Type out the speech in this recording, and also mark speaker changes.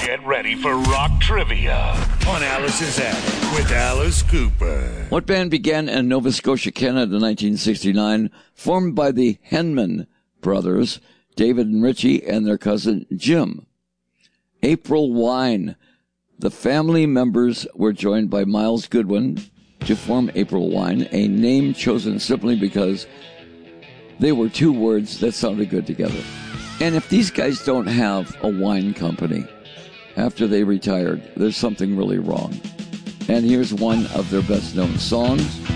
Speaker 1: Get ready for rock trivia on Alice's Attic with Alice Cooper.
Speaker 2: What band began in Nova Scotia, Canada in 1969, formed by the Henman brothers, David and Richie, and their cousin Jim? April Wine. The family members were joined by Miles Goodwin to form April Wine, a name chosen simply because they were two words that sounded good together. And if these guys don't have a wine company after they retired, there's something really wrong. And here's one of their best-known songs.